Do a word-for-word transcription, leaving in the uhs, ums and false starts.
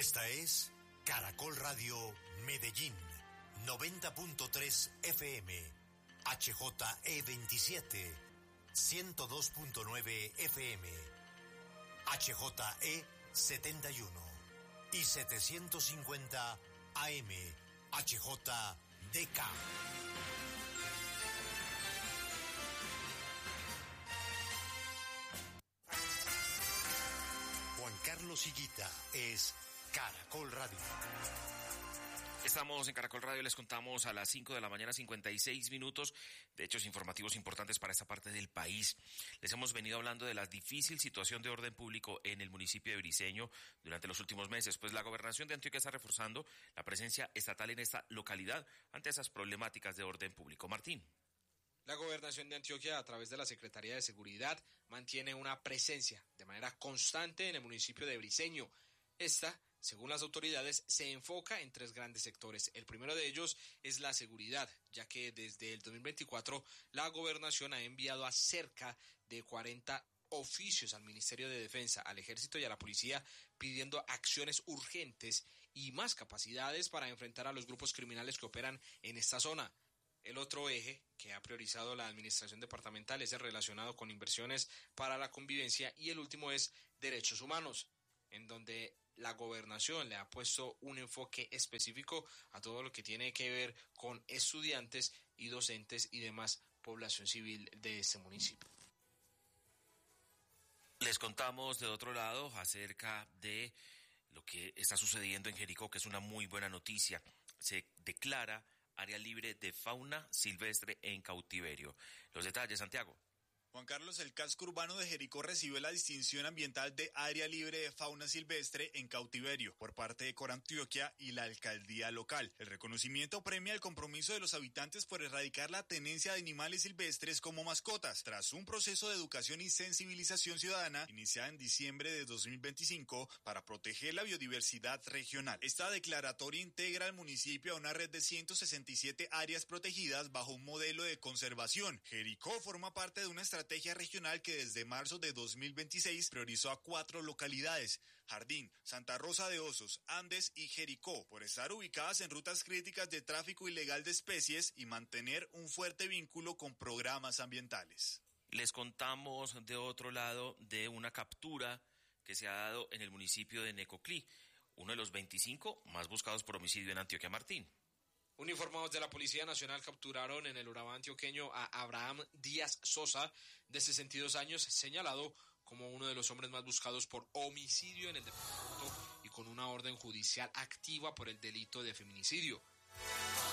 Esta es Caracol Radio Medellín, noventa punto tres F M, H J E veintisiete, ciento dos punto nueve F M, H J E setenta y uno y setecientos cincuenta A M, H J D K. Juan Carlos Higuita es Caracol Radio. Estamos en Caracol Radio, les contamos a las cinco de la mañana, cincuenta y seis minutos, de hechos informativos importantes para esta parte del país. Les hemos venido hablando de la difícil situación de orden público en el municipio de Briceño durante los últimos meses, pues la gobernación de Antioquia está reforzando la presencia estatal en esta localidad ante esas problemáticas de orden público. Martín. La gobernación de Antioquia, a través de la Secretaría de Seguridad, mantiene una presencia de manera constante en el municipio de Briceño. Esta, según las autoridades, se enfoca en tres grandes sectores. El primero de ellos es la seguridad, ya que desde el dos mil veinticuatro la gobernación ha enviado a cerca de cuarenta oficios al Ministerio de Defensa, al Ejército y a la Policía, pidiendo acciones urgentes y más capacidades para enfrentar a los grupos criminales que operan en esta zona. El otro eje que ha priorizado la administración departamental es el relacionado con inversiones para la convivencia, y el último es derechos humanos, en donde la gobernación le ha puesto un enfoque específico a todo lo que tiene que ver con estudiantes y docentes y demás población civil de este municipio. Les contamos de otro lado acerca de lo que está sucediendo en Jericó, que es una muy buena noticia. Se declara área libre de fauna silvestre en cautiverio. Los detalles, Santiago. Juan Carlos, el casco urbano de Jericó recibió la distinción ambiental de área libre de fauna silvestre en cautiverio por parte de Corantioquia y la alcaldía local. El reconocimiento premia el compromiso de los habitantes por erradicar la tenencia de animales silvestres como mascotas, tras un proceso de educación y sensibilización ciudadana iniciada en diciembre de dos mil veinticinco para proteger la biodiversidad regional. Esta declaratoria integra al municipio a una red de ciento sesenta y siete áreas protegidas bajo un modelo de conservación. Jericó forma parte de una estrategia estrategia regional que desde marzo de dos mil veintiséis priorizó a cuatro localidades: Jardín, Santa Rosa de Osos, Andes y Jericó, por estar ubicadas en rutas críticas de tráfico ilegal de especies y mantener un fuerte vínculo con programas ambientales. Les contamos de otro lado de una captura que se ha dado en el municipio de Necoclí, uno de los veinticinco más buscados por homicidio en Antioquia. Martín. Uniformados de la Policía Nacional capturaron en el Urabá antioqueño a Abraham Díaz Sosa, de sesenta y dos años, señalado como uno de los hombres más buscados por homicidio en el departamento y con una orden judicial activa por el delito de feminicidio.